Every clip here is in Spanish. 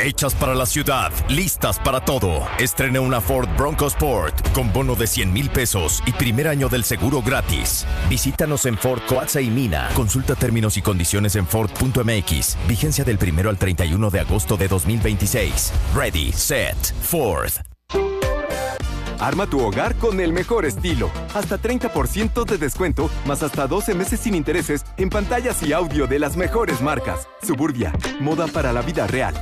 Hechas para la ciudad, listas para todo. Estrena una Ford Bronco Sport con bono de 100,000 pesos y primer año del seguro gratis. Visítanos en Ford Coatza y Mina. Consulta términos y condiciones en Ford.mx. Vigencia del 1 al 31 de agosto de 2026. Ready, set, Ford. Arma tu hogar con el mejor estilo. Hasta 30% de descuento, más hasta 12 meses sin intereses en pantallas y audio de las mejores marcas. Suburbia, moda para la vida real.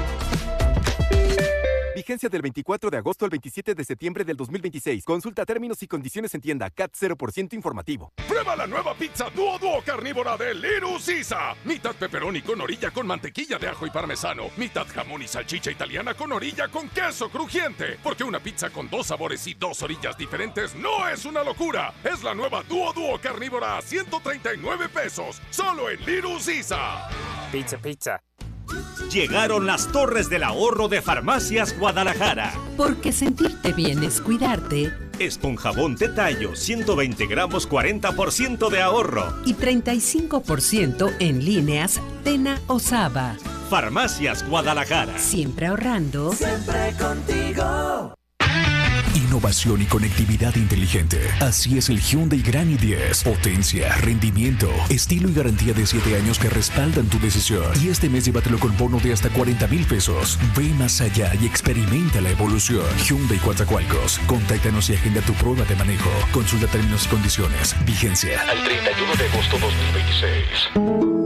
Vigencia del 24 de agosto al 27 de septiembre del 2026. Consulta términos y condiciones en tienda. CAT 0% informativo. Prueba la nueva pizza Duo carnívora de Little Caesar. Mitad pepperoni con orilla con mantequilla de ajo y parmesano. Mitad jamón y salchicha italiana con orilla con queso crujiente. Porque una pizza con 2 sabores y 2 orillas diferentes no es una locura. Es la nueva Duo carnívora a 139 pesos. Solo en Little Caesar. Pizza. Llegaron las Torres del Ahorro de Farmacias Guadalajara. Porque sentirte bien es cuidarte. Esponjabón Tetallo, 120 gramos, 40% de ahorro. Y 35% en líneas Tena o Saba. Farmacias Guadalajara. Siempre ahorrando. Siempre contigo. Innovación y conectividad inteligente. Así es el Hyundai Grand i10. Potencia, rendimiento, estilo y garantía de 7 años que respaldan tu decisión. Y este mes llévatelo con bono de hasta 40,000 pesos. Ve más allá y experimenta la evolución. Hyundai Coatzacoalcos. Contáctanos y agenda tu prueba de manejo. Consulta términos y condiciones. Vigencia al 31 de agosto 2026.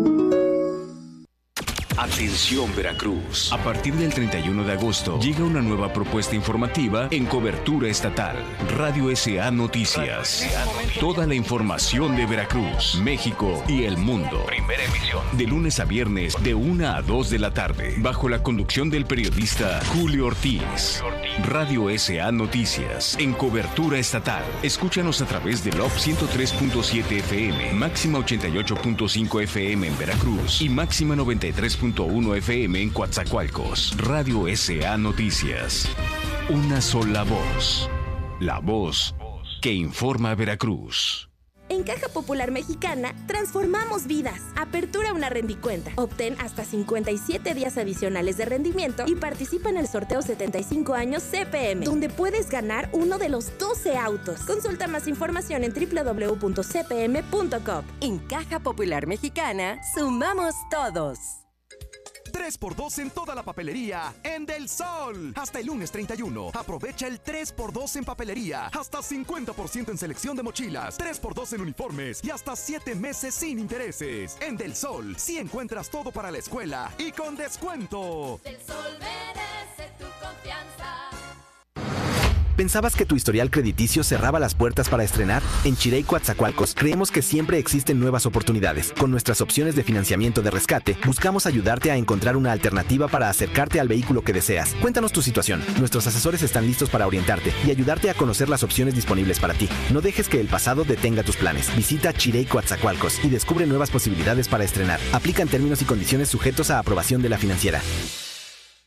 Atención Veracruz. A partir del 31 de agosto llega una nueva propuesta informativa en cobertura estatal. Radio SA Noticias. Toda la información de Veracruz, México y el mundo. Primera emisión. De lunes a viernes de 1 a 2 de la tarde. Bajo la conducción del periodista Julio Ortiz. Radio SA Noticias. En cobertura estatal. Escúchanos a través de LOP 103.7 FM. Máxima 88.5 FM en Veracruz. Y máxima 93.1 FM en Coatzacoalcos. Radio SA Noticias. Una sola voz. La voz que informa a Veracruz. En Caja Popular Mexicana, transformamos vidas. Apertura una rendicuenta. Obtén hasta 57 días adicionales de rendimiento y participa en el sorteo 75 años CPM, donde puedes ganar uno de los 12 autos. Consulta más información en www.cpm.com. En Caja Popular Mexicana, sumamos todos. 3x2 en toda la papelería en Del Sol. Hasta el lunes 31. Aprovecha el 3x2 en papelería. Hasta 50% en selección de mochilas. 3x2 en uniformes y hasta 7 meses sin intereses. En Del Sol, sí encuentras todo para la escuela y con descuento. Del Sol merece tu confianza. ¿Pensabas que tu historial crediticio cerraba las puertas para estrenar? En Chirey Coatzacoalcos creemos que siempre existen nuevas oportunidades. Con nuestras opciones de financiamiento de rescate, buscamos ayudarte a encontrar una alternativa para acercarte al vehículo que deseas. Cuéntanos tu situación. Nuestros asesores están listos para orientarte y ayudarte a conocer las opciones disponibles para ti. No dejes que el pasado detenga tus planes. Visita Chirey Coatzacoalcos y descubre nuevas posibilidades para estrenar. Aplican términos y condiciones sujetos a aprobación de la financiera.